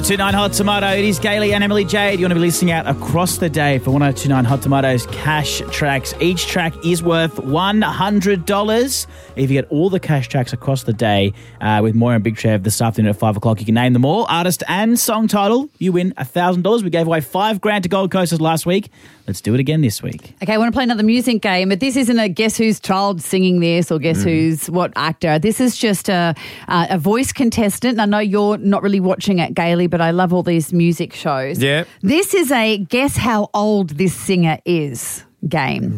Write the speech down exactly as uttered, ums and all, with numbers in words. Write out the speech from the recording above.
oh two nine Hot Tomato. It is Gailey and Emily Jade. You want to be listening out across the day for one oh two nine Hot Tomato's cash tracks. Each track is worth one hundred dollars. If you get all the cash tracks across the day uh, with Moira and Big Trev this afternoon at five o'clock, you can name them all. Artist and song title, you win one thousand dollars. We gave away five grand to Gold Coasters last week. Let's do it again this week. Okay, I want to play another music game, but this isn't a guess who's child singing this or guess mm. who's what actor. This is just a, uh, a voice contestant. And I know you're not really watching it, Gailey, but I love all these music shows. Yeah. This is a guess how old this singer is game.